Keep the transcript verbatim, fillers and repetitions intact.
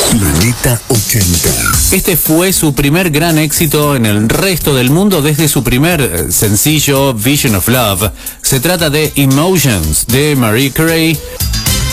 Planeta ochenta. Este fue su primer gran éxito en el resto del mundo desde su primer sencillo Vision of Love. Se trata de Emotions de Mariah Carey,